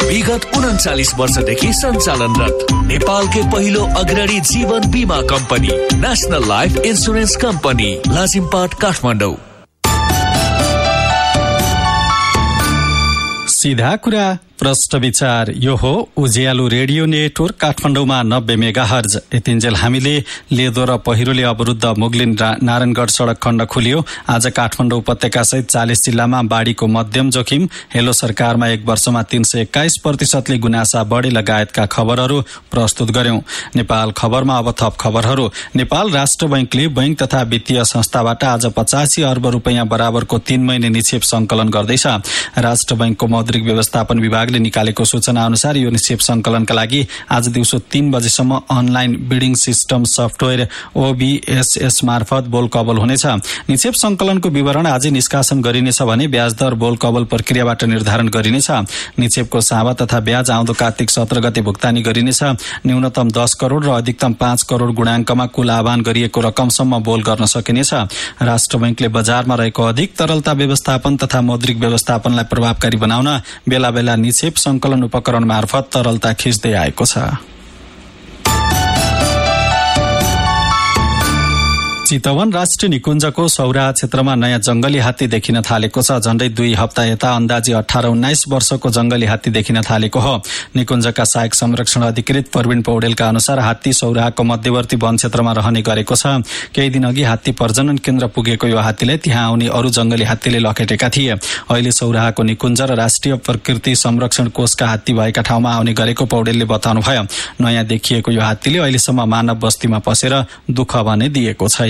विगत 39 वर्षदेखि सञ्चालनरत नेपालकै पहिलो अग्रणी जीवन बीमा company national life insurance company Lazimpat Kathmandu. सीधा कुरा प्रश्न विचार, यो हो उज्यालो रेडियो नेटवर्क काठमाडौँमा 90 मेगाहर्ज। यतिन्जेल हामीले लेदो र पहिरोले अवरुद्ध मुगलिन नारायणगढ सड़क खण्ड खुलियो। आज काठमाडौँ उपत्यका सहित 40 जिल्लामा बाढ़ीको मध्यम जोखिम। हेलो सरकारमा 1 वर्षमा 321% गुनासा बढे लगायतका खबरहरू प्रस्तुत गर्यौं। नेपाल खबरमा अब थप खबरहरू। नेपाल राष्ट्र बैंकले बैंक तथा वित्तीय संस्थाबाट आज 85 अर्ब रुपैयाँ बराबरको 3 महिने निक्षेप संकलन गर्दैछ। राष्ट्र बैंकको मौद्रिक व्यवस्थापन विभागले निकालेको सूचना अनुसार यो निक्षेप संकलनका लागि आज दिउँसो 3 बजेसम्म online bidding system software OBSS मार्फत बोल कबल हुनेछ। निक्षेप संकलनको विवरण आज निष्कासन गरिनेछ भने ब्याज दर बोल कबल प्रक्रियाबाट निर्धारण गरिनेछ। निक्षेपको सावा तथा ब्याज आउँदो कार्तिक 17 गते भुक्तानी गरिनेछ। न्यूनतम 10 करोड़ र अधिकतम 5 करोड़ गुणाङ्कमा कुल आह्वान गरिएको रकमसम्म बोल गर्न सकिनेछ। राष्ट्र बैंकले बजारमा रहेको अधिक तरलता व्यवस्थापन तथा मौद्रिक व्यवस्थापनलाई प्रभावकारी बनाउन बेला बेला निक्षेप संकलन उपकरण मार्फत तरलता खिच्दै आएको छ। चितवन राष्ट्रिय निकुञ्जको सौराहा क्षेत्रमा नयाँ जंगली हात्ती देखिन थालेको छ। झण्डै 2 हप्ता यता अन्दाजी 18-19 वर्षको जंगली हात्ती देखिन थालेको हो। निकुञ्जका सहायक संरक्षण अधिकृत प्रवीण पौडेलका अनुसार हात्ती सौराहाको मध्यवर्ती वन क्षेत्रमा रहने गरेको छ। केही दिन अघि हात्ती प्रजनन केन्द्र पुगेको यो हात्तीले त्यहाँ आउने अरू जंगली हात्तीले लखेटेका थिए। अहिले सौराहाको निकुञ्ज र राष्ट्रिय प्रकृति संरक्षण कोषका हात्ती भएका ठाउँमा आउने गरेको पौडेलले बताउनुभयो। नयाँ देखिएको यो हात्तीले अहिलेसम्म मानव बस्तीमा पसेर दुःख भने दिएको छैन।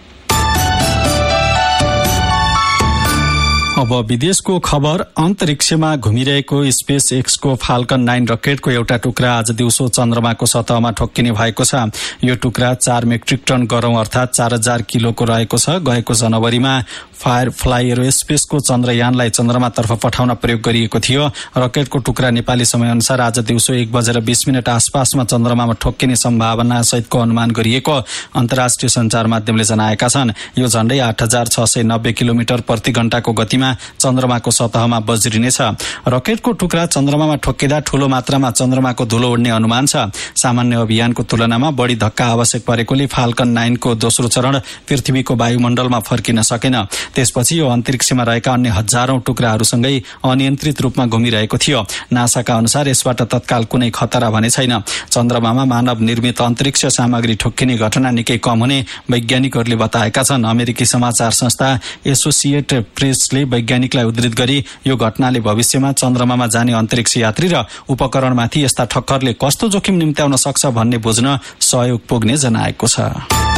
अब विदेशको खबर। अन्तरिक्षमा घुमिरहेको स्पेस एक्सको फाल्कन 9 रकेटको एउटा टुक्रा आज दिउँसो चन्द्रमाको सतहमा ठोक्किने भएको छ। यो टुक्रा 4 मेट्रिक टन गरौं अर्थात 4000 किलोको रहेको छ। गएको जनवरीमा फायरफ्लाई एरोस्पेसको चन्द्रयानलाई चन्द्रमातर्फ पठाउन प्रयोग गरिएको थियो। रकेटको टुक्रा नेपाली समय अनुसार आज दिउँसो 1:20 आसपासमा चन्द्रमामा ठोक्किने सम्भावना सहितको अनुमान गरिएको अन्तर्राष्ट्रिय सञ्चार माध्यमले जनाएका छन्। यो झण्डै 8690 किलोमिटर प्रति घण्टाको गतिमा चन्द्रमाको सतहमा बज्रिनेछ। रकेटको टुक्रा चन्द्रमामा ठोक्किँदा ठूलो मात्रामा चन्द्रमाको धुलो उड्ने अनुमान छ। सामान्य अभियानको तुलनामा बढी धक्का आवश्यक परेकोले फाल्कन 9 को दोस्रो चरण पृथ्वीको वायुमण्डलमा फर्किन सकेन। त्यसपछि यो अन्तरिक्षमा रहेका अन्य हजारौं टुक्राहरूसँगै अनियन्त्रित रूपमा घुमिरहेको थियो। नासाका अनुसार यसबाट तत्काल कुनै खतरा भने छैन। चन्द्रमामा मानव निर्मित अन्तरिक्ष सामग्री ठोक्किने घटना निकै कम हुने वैज्ञानिकहरूले बताएका छन्। अमेरिकी समाचार संस्था एसोसिएटेड प्रेसले वैज्ञानिकलाई उद्धृत गरी यो घटनाले भविष्यमा चन्द्रमामा जाने अन्तरिक्ष यात्री र उपकरणमाथि यस्ता ठक्करले कस्तो जोखिम निम्त्याउन सक्छ भन्ने बुझ्न सहयोग पुग्ने जनाएको छ।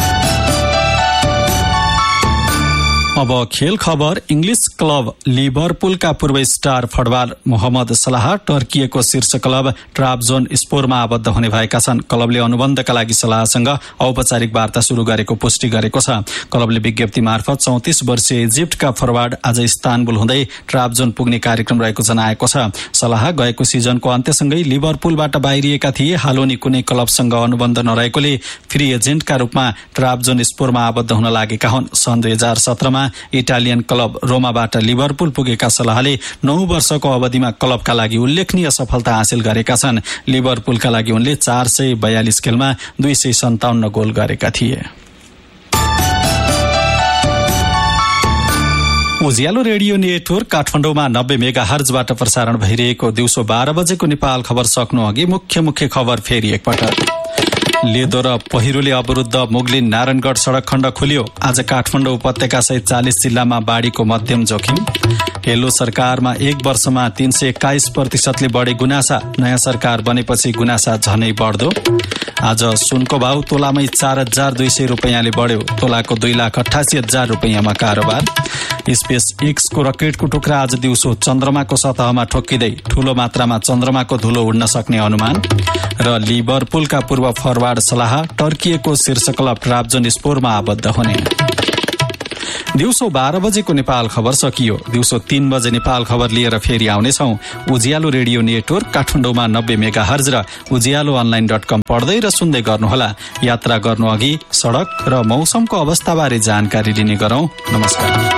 अब खेल खबर। इंग्लिश क्लब लिभरपुलका पूर्व स्टार फुटबल मोहम्मद सलाह टर्किएको शीर्ष क्लब ट्राब्जोनस्पोरमा आबद्ध हुने भएका छन्। क्लबले अनुबन्धका लागि सलाहसँग औपचारिक वार्ता शुरू गरेको पुष्टि गरेको छ। क्लबले विज्ञप्ति मार्फत 34 वर्षीय इजिप्टका फरवार्ड आज इस्तानबुल हुँदै ट्राब्जोन पुग्ने कार्यक्रम रहेको जनाएको छ। सलाह गएको सिजनको अन्त्यसँगै लिभरपुलबाट बाहिरिएका थिए। हालोनी कुनै क्लबसँग अनुबन्ध नरहेकोले फ्री एजेन्टका रूपमा ट्राब्जोनस्पोरमा आबद्ध हुन लागेका हुन्। सन् 2017मा इटालियन क्लब रोमाबाट लिभरपुल पुगेका सलाहले 9 वर्षको अवधिमा क्लबका लागि उल्लेखनीय सफलता हासिल गरेका छन्। लिभरपुलका लागि उनले 442 खेलमा 257 गोल गरेका थिए। उज्यालो रेडियो नेटवर्क काठमाडौँमा 90 मेगाहर्जबाट प्रसारण भइरहेको दिउँसो 12 बजेको नेपाल खबर सक्नु अघि मुख्य खबर फेरि एकपटक। लेदो र पहिरोले अवरुद्ध मुगलिन नारायणगढ सड़क खण्ड खुलियो। आज काठमाडौँ उपत्यका सहित 40 जिल्लामा बाढ़ीको मध्यम जोखिम। हेलो सरकारमा 1 वर्षमा 321%ले बढे गुनासा। नयाँ सरकार बनेपछि गुनासा झनै बढ्दो। आज सुनको भाउ तोलामै 4200 रुपैयाँले बढ्यो। तोलाको 2,88,000 रुपैयाँमा कारोबार। स्पेस एक्सको रकेटको टुक्रा आज दिउँसो चन्द्रमाको सतहमा ठोक्किँदै ठूलो मात्रामा चन्द्रमाको धुलो उड्न सक्ने अनुमान। र लिभरपुलका पूर्व फरवार्ड सलाह टर्किएको शीर्ष क्लब ट्राब्जोनस्पोरमा आबद्ध हुने। दिउँसो 12 बजेको नेपाल खबर सकियो। दिउँसो 3 बजे नेपाल खबर लिएर फेरि आउनेछौं। उज्यालो रेडियो नेटवर्क काठमाडौँमा 90 मेगाहर्ज र ujialoonline.com पढ्दै र सुन्दै गर्नुहोला। यात्रा गर्नु अघि सडक र मौसमको अवस्थाबारे जानकारी लिने गरौं। नमस्कार।